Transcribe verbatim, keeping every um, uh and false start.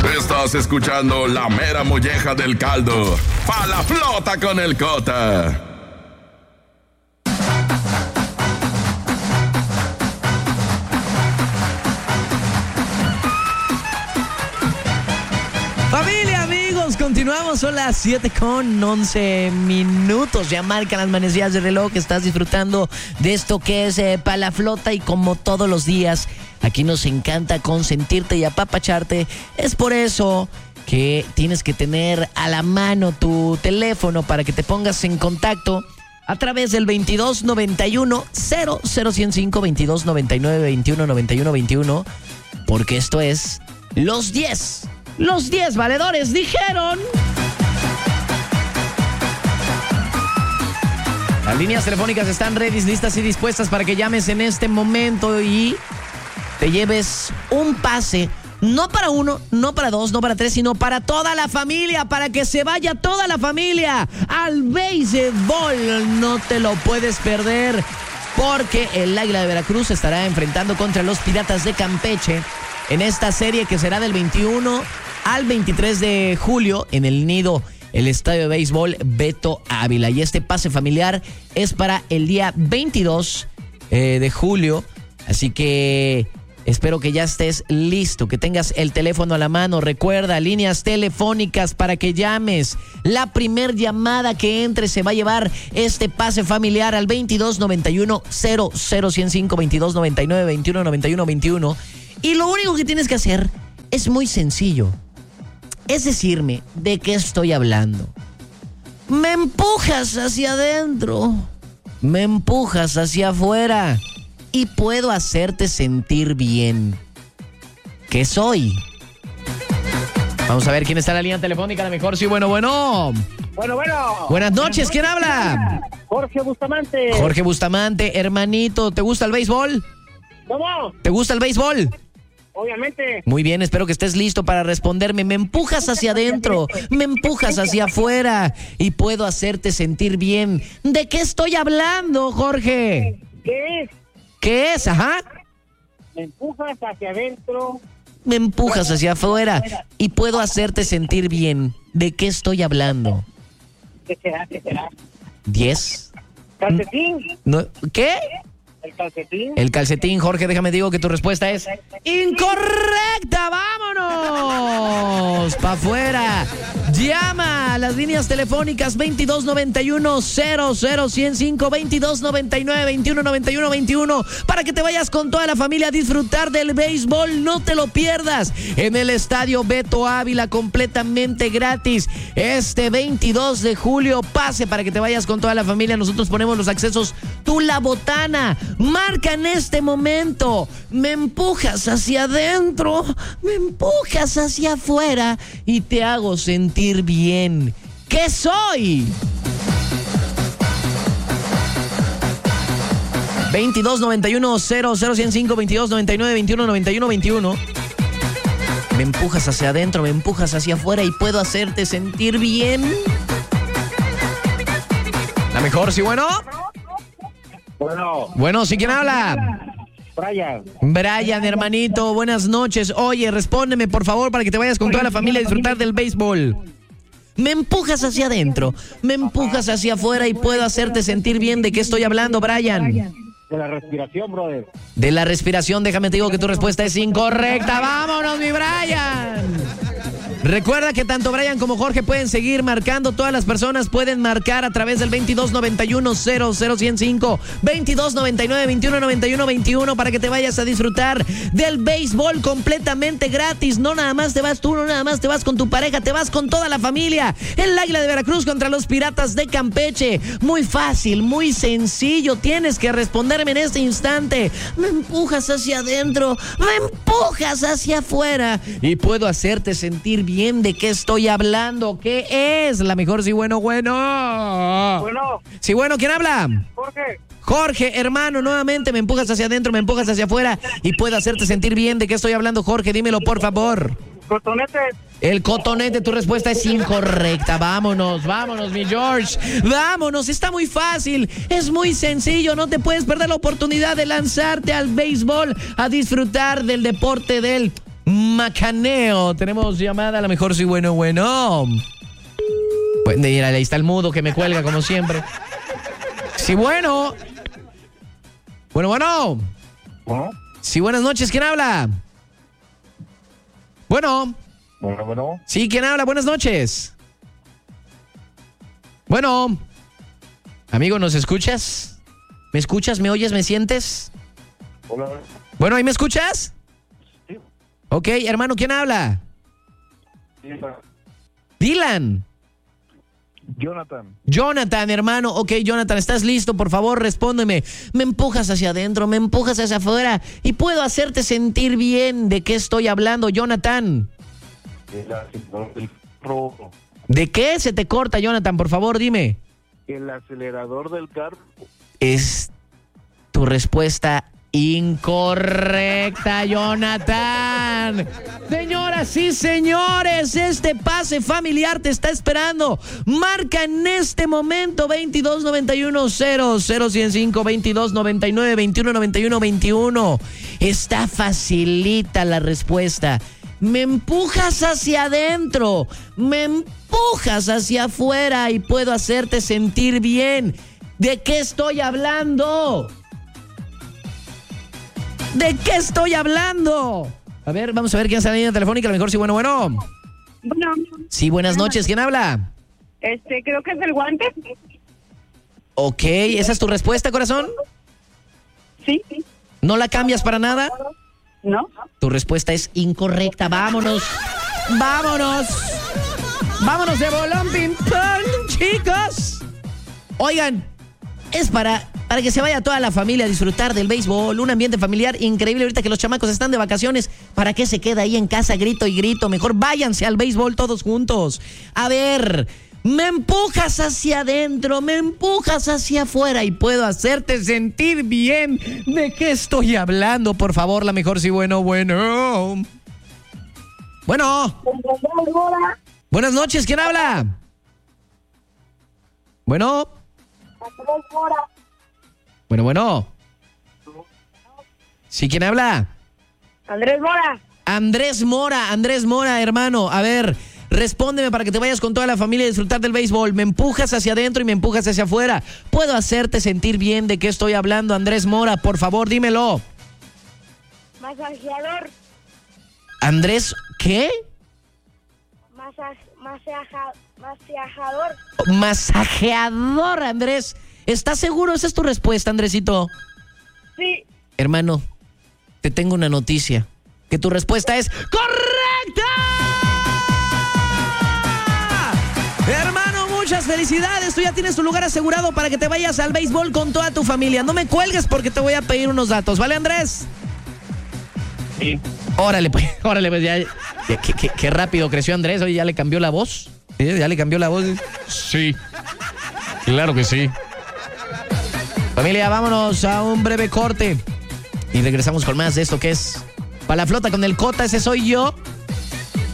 Estás escuchando la mera molleja del caldo. ¡Pa la flota con el Cota! Familia, amigos, continuamos, son las siete con once minutos, ya marcan las manecillas de reloj, estás disfrutando de esto que es eh, Pa' la Flota, y como todos los días, aquí nos encanta consentirte y apapacharte. Es por eso que tienes que tener a la mano tu teléfono para que te pongas en contacto a través del veintidós noventa y uno cero cero ciento cinco, veintidós noventa y nueve veintiuno noventa y uno veintiuno, porque esto es los diez. Los diez valedores dijeron. Las líneas telefónicas están ready, listas y dispuestas para que llames en este momento y te lleves un pase, no para uno, no para dos, no para tres, sino para toda la familia, para que se vaya toda la familia al béisbol. No te lo puedes perder, porque el Águila de Veracruz se estará enfrentando contra los Piratas de Campeche en esta serie que será del veintiuno al veintitrés de julio en el Nido, el estadio de béisbol Beto Ávila. Y este pase familiar es para el día veintidós eh, de julio. Así que espero que ya estés listo, que tengas el teléfono a la mano. Recuerda, líneas telefónicas para que llames. La primer llamada que entre se va a llevar este pase familiar al veintidós noventa y uno cero cero ciento cinco, veintidós noventa y nueve veintiuno noventa y uno veintiuno. Y lo único que tienes que hacer es muy sencillo. Es decirme de qué estoy hablando. Me empujas hacia adentro, me empujas hacia afuera y puedo hacerte sentir bien. ¿Qué soy? Vamos a ver quién está en la línea telefónica. A lo mejor sí, bueno, bueno. Bueno, bueno. Buenas noches, ¿quién habla? Jorge Bustamante. Jorge Bustamante, hermanito, ¿te gusta el béisbol? ¿Cómo? ¿Te gusta el béisbol? Obviamente. Muy bien, espero que estés listo para responderme. Me empujas hacia adentro, me empujas hacia afuera y puedo hacerte sentir bien. ¿De qué estoy hablando, Jorge? ¿Qué es? ¿Qué es? Ajá. Me empujas hacia adentro. Me empujas hacia afuera y puedo hacerte sentir bien. ¿De qué estoy hablando? ¿Qué será? ¿Qué será? ¿Diez? ¿Calcetín? No, ¿qué? ¿El calcetín? El calcetín, Jorge, déjame digo que tu respuesta es incorrecta. ¡Vámonos! ¡Pa' afuera! Llama a las líneas telefónicas veintidós noventa y uno cero cero ciento cinco, veintidós noventa y nueve veintiuno noventa y uno veintiuno para que te vayas con toda la familia a disfrutar del béisbol. No te lo pierdas en el estadio Beto Ávila, completamente gratis. Este veintidós de julio, pase para que te vayas con toda la familia. Nosotros ponemos los accesos. Tú la botana. Marca en este momento. Me empujas hacia adentro, me empujas hacia afuera y te hago sentir bien. ¿Qué soy? veintidós noventa y uno cero cero ciento cinco, veintidós noventa y nueve veintiuno noventa y uno veintiuno. Me empujas hacia adentro, me empujas hacia afuera y puedo hacerte sentir bien. La mejor, sí, bueno. Bueno. Bueno, ¿sí quién habla? Brian. Brian, hermanito, buenas noches. Oye, respóndeme, por favor, para que te vayas con toda la familia a disfrutar del béisbol. Me empujas hacia adentro, me empujas hacia afuera y puedo hacerte sentir bien. ¿De qué estoy hablando, Brian? De la respiración, brother. De la respiración, déjame te digo que tu respuesta es incorrecta. ¡Vámonos, mi Brian! Recuerda que tanto Brian como Jorge pueden seguir marcando. Todas las personas pueden marcar a través del veintidós noventa y uno cero cero ciento cinco, veintidós noventa y nueve veintiuno noventa y uno veintiuno para que te vayas a disfrutar del béisbol completamente gratis. No nada más te vas tú, no nada más te vas con tu pareja, te vas con toda la familia. El Águila de Veracruz contra los Piratas de Campeche. Muy fácil, muy sencillo. Tienes que responderme en este instante. Me empujas hacia adentro, me empujas hacia afuera y puedo hacerte sentir bien. ¿De qué estoy hablando? ¿Qué es? La mejor, sí, bueno, bueno. Bueno. Sí, bueno, ¿quién habla? Jorge. Jorge, hermano, nuevamente me empujas hacia adentro, me empujas hacia afuera y puedo hacerte sentir bien. ¿De qué estoy hablando, Jorge? Dímelo, por favor. Cotonete. El cotonete, tu respuesta es incorrecta. Vámonos, vámonos, mi George. Vámonos, está muy fácil, es muy sencillo. No te puedes perder la oportunidad de lanzarte al béisbol, a disfrutar del deporte del Macaneo. Tenemos llamada, a lo mejor sí, bueno, bueno. Bueno, ahí está el mudo que me cuelga como siempre. Sí, bueno. Bueno, bueno. Bueno, Sí, buenas noches, ¿quién habla? Bueno. bueno, bueno. Sí, ¿quién habla? Buenas noches. Bueno. Amigo, ¿nos escuchas? ¿Me escuchas? ¿Me oyes? ¿Me sientes? Hola. Bueno, ¿ahí me escuchas? Sí. Ok, hermano, ¿quién habla? Sí, Dylan. Jonathan. Jonathan, hermano. Ok, Jonathan, ¿estás listo? Por favor, respóndeme. Me empujas hacia adentro, me empujas hacia afuera y puedo hacerte sentir bien. ¿De qué estoy hablando, Jonathan? El acelerador del carro. ¿De qué se te corta, Jonathan? Por favor, dime. El acelerador del carro. Es tu respuesta incorrecta, Jonathan. Señoras y señores, este pase familiar te está esperando. Marca en este momento veintidós noventa y uno cero cero ciento cinco, veintidós noventa y nueve veintiuno noventa y uno veintiuno. Está facilita la respuesta. Me empujas hacia adentro, me empujas hacia afuera y puedo hacerte sentir bien. ¿De qué estoy hablando? ¿De qué estoy hablando? A ver, vamos a ver quién está en la línea telefónica. A lo mejor sí, bueno, bueno. Bueno, Sí, buenas noches. ¿Quién habla? este, creo que es el guante. Ok, ¿esa es tu respuesta, corazón? Sí, ¿No la cambias para nada? ¿no? Tu respuesta es incorrecta. Vámonos. Vámonos. Vámonos de bolón ping pong, chicos. Oigan, es para, para que se vaya toda la familia a disfrutar del béisbol. Un ambiente familiar increíble ahorita que los chamacos están de vacaciones. ¿Para qué se queda ahí en casa grito y grito? Mejor váyanse al béisbol todos juntos. A ver, me empujas hacia adentro, me empujas hacia afuera y puedo hacerte sentir bien. ¿De qué estoy hablando? Por favor, la mejor sí, bueno, bueno. Bueno. Buenas noches, ¿quién habla? Bueno. Bueno, bueno. ¿Sí, quién habla? Andrés Mora. Andrés Mora, Andrés Mora, hermano. A ver, respóndeme para que te vayas con toda la familia a disfrutar del béisbol. Me empujas hacia adentro y me empujas hacia afuera. ¿Puedo hacerte sentir bien? ¿De qué estoy hablando, Andrés Mora? Por favor, dímelo. Masajeador. Andrés, ¿qué? Masaj, masaja, masajeador. Masajeador, Andrés. ¿Estás seguro? ¿Esa es tu respuesta, Andresito? Sí. Hermano, te tengo una noticia. Que tu respuesta es ¡correcta! Hermano, muchas felicidades. Tú ya tienes tu lugar asegurado para que te vayas al béisbol con toda tu familia. No me cuelgues porque te voy a pedir unos datos. ¿Vale, Andrés? Sí. Órale, pues, órale, pues ya. ya qué, qué, qué rápido creció Andrés. Oye, ya le cambió la voz. ¿Sí? Ya le cambió la voz. Sí, claro que sí. Familia, vámonos a un breve corte. Y regresamos con más de esto que es Pa' la Flota con el Cota. Ese soy yo.